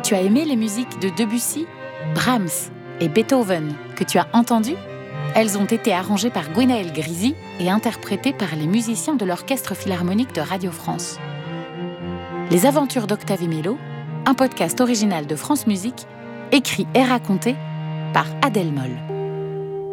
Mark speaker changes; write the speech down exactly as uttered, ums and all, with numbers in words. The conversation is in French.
Speaker 1: tu as aimé les musiques de Debussy, Brahms et Beethoven que tu as entendues? Elles ont été arrangées par Gwenaël Grisi et interprétées par les musiciens de l'Orchestre Philharmonique de Radio France. Les aventures d'Octave et Mélo, un podcast original de France Musique, écrit et raconté par Adèle Moll.